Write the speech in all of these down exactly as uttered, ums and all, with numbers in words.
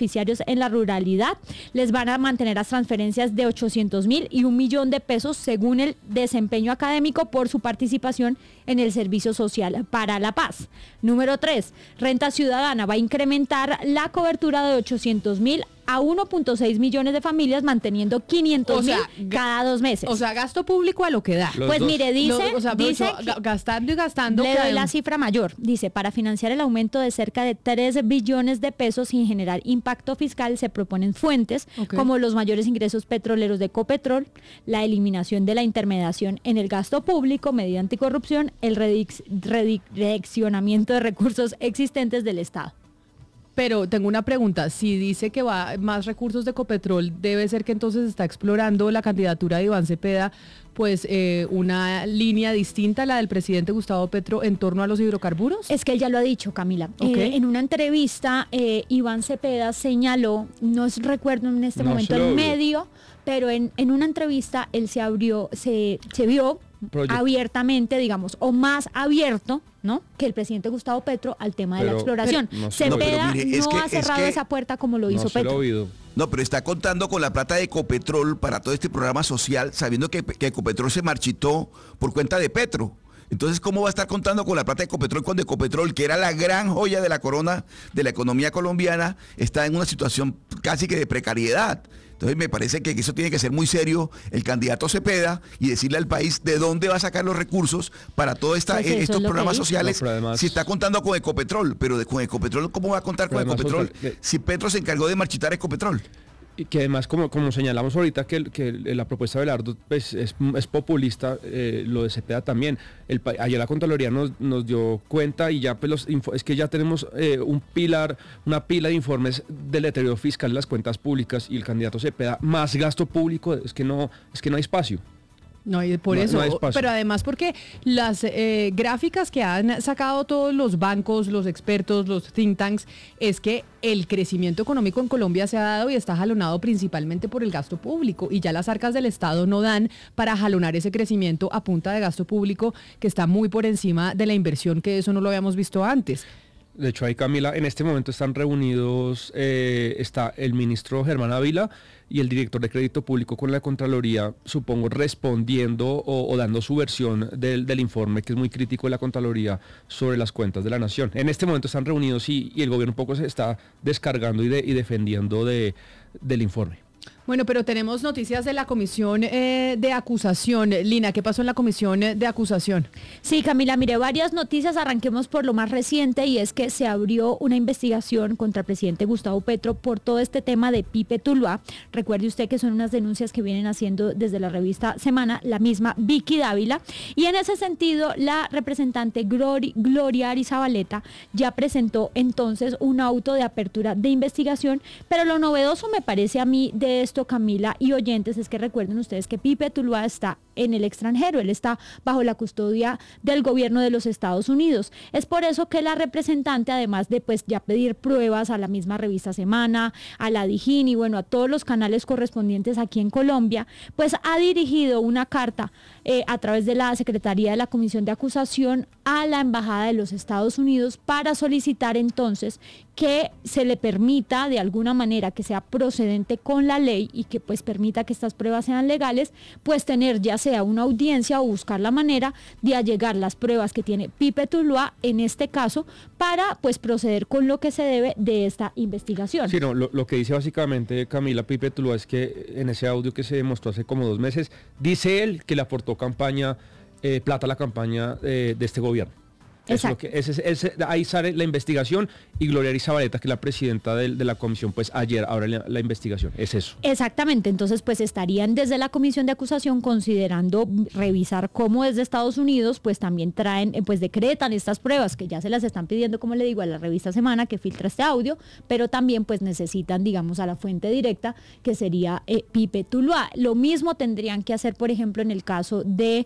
beneficiarios en la ruralidad. Les van a mantener las transferencias de ochocientos mil y un millón de pesos según el desempeño académico por su participación en el Servicio Social para la Paz. Número tres, Renta Ciudadana va a incrementar la cobertura de ochocientos mil a uno punto seis millones de familias, manteniendo quinientos mil cada dos meses. O sea, gasto público a lo que da. Los pues dos. Mire, dice, Lo, o sea, dice mucho, gastando y gastando. Le doy la cifra mayor. Dice, para financiar el aumento de cerca de tres billones de pesos sin generar impacto fiscal, se proponen fuentes okay. como los mayores ingresos petroleros de Ecopetrol, la eliminación de la intermediación en el gasto público, medida anticorrupción, el redireccionamiento de recursos existentes del Estado. Pero tengo una pregunta, si dice que va más recursos de Ecopetrol, debe ser que entonces está explorando la candidatura de Iván Cepeda, pues eh, una línea distinta a la del presidente Gustavo Petro en torno a los hidrocarburos. Es que él ya lo ha dicho, Camila. Okay. Eh, en una entrevista, eh, Iván Cepeda señaló, no recuerdo en este no momento el medio, pero en, en una entrevista él se abrió, se, se vio Proyecto. abiertamente, digamos, o más abierto, ¿no?, que el presidente Gustavo Petro al tema pero, de la exploración. Pero, no, Cepeda no, mire, no que, ha cerrado es que esa puerta como lo hizo no Petro. No, pero está contando con la plata de Ecopetrol para todo este programa social, sabiendo que, que Ecopetrol se marchitó por cuenta de Petro. Entonces, ¿cómo va a estar contando con la plata de Ecopetrol cuando Ecopetrol, que era la gran joya de la corona de la economía colombiana, está en una situación casi que de precariedad? Entonces, me parece que eso tiene que ser muy serio el candidato Cepeda y decirle al país de dónde va a sacar los recursos para todos esta, pues estos es programas sociales, no, además, si está contando con Ecopetrol. Pero de, con Ecopetrol, ¿cómo va a contar con Ecopetrol otra, si Petro se encargó de marchitar Ecopetrol? Y que además, como, como señalamos ahorita, que, que la propuesta de Belardo pues, es, es populista, eh, lo de Cepeda también. El, ayer la Contraloría nos, nos dio cuenta y ya pues los es que ya tenemos eh, un pilar, una pila de informes del deterioro fiscal en las cuentas públicas y el candidato Cepeda, más gasto público, es que no, es que no hay espacio. No, y por no, eso, no pero además porque las eh, gráficas que han sacado todos los bancos, los expertos, los think tanks, es que el crecimiento económico en Colombia se ha dado y está jalonado principalmente por el gasto público y ya las arcas del Estado no dan para jalonar ese crecimiento a punta de gasto público que está muy por encima de la inversión, que eso no lo habíamos visto antes. De hecho, ahí, Camila, en este momento están reunidos, eh, está el ministro Germán Ávila y el director de Crédito Público con la Contraloría, supongo, respondiendo o, o dando su versión del, del informe, que es muy crítico de la Contraloría sobre las cuentas de la Nación. En este momento están reunidos y, y el gobierno un poco se está descargando y, de, y defendiendo de, del informe. Bueno, pero tenemos noticias de la comisión eh, de acusación. Lina, ¿qué pasó en la comisión de acusación? Sí, Camila, mire, varias noticias. Arranquemos por lo más reciente y es que se abrió una investigación contra el presidente Gustavo Petro por todo este tema de Pipe Tuluá. Recuerde usted que son unas denuncias que vienen haciendo desde la revista Semana la misma Vicky Dávila. Y en ese sentido, la representante Gloria, Gloria Arizabaleta ya presentó entonces un auto de apertura de investigación, pero lo novedoso me parece a mí de esto, Camila y oyentes, es que recuerden ustedes que Pipe Tuluá está en el extranjero, él está bajo la custodia del gobierno de los Estados Unidos. Es por eso que la representante, además de pues ya pedir pruebas a la misma revista Semana, a la Dijín y bueno, a todos los canales correspondientes aquí en Colombia, pues ha dirigido una carta eh, a través de la Secretaría de la Comisión de Acusación a la Embajada de los Estados Unidos para solicitar entonces que se le permita de alguna manera que sea procedente con la ley y que pues permita que estas pruebas sean legales, pues tener ya sea una audiencia o buscar la manera de allegar las pruebas que tiene Pipe Tuluá en este caso para pues proceder con lo que se debe de esta investigación. Sí, no, lo, lo que dice básicamente Camila Pipe Tuluá es que en ese audio que se demostró hace como dos meses, dice él que le aportó campaña, eh, plata a la campaña eh, de este gobierno. Es lo que, ese, ese, ahí sale la investigación y Gloria Arizabaleta, que es la presidenta de, de la comisión, pues ayer abre la, la investigación, es eso. Exactamente, entonces pues estarían desde la comisión de acusación considerando revisar cómo desde Estados Unidos pues también traen, pues decretan estas pruebas que ya se las están pidiendo, como le digo, a la revista Semana que filtra este audio, pero también pues necesitan, digamos, a la fuente directa que sería eh, Pipe Tuluá. Lo mismo tendrían que hacer, por ejemplo, en el caso de...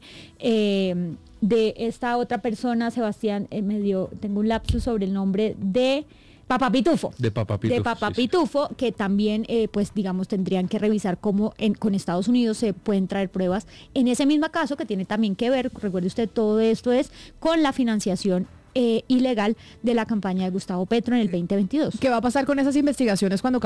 Eh, de esta otra persona, Sebastián, eh, me dio, tengo un lapsus sobre el nombre de Papá Pitufo. De Papá Pitufo. De Papá sí, Pitufo, sí. Que también, eh, pues digamos, tendrían que revisar cómo en, con Estados Unidos se pueden traer pruebas en ese mismo caso, que tiene también que ver, recuerde usted, todo esto es con la financiación eh, ilegal de la campaña de Gustavo Petro en el veinte veintidós. ¿Qué va a pasar con esas investigaciones cuando